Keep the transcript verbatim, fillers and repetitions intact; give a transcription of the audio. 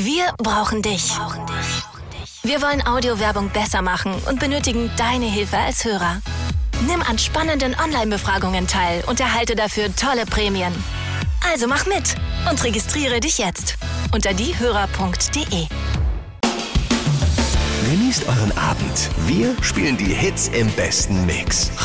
Wir brauchen dich. Wir wollen Audiowerbung besser machen und benötigen deine Hilfe als Hörer. Nimm an spannenden Online-Befragungen teil und erhalte dafür tolle Prämien. Also mach mit und registriere dich jetzt unter diehörer punkt de. Genießt euren Abend. Wir spielen die Hits im besten Mix.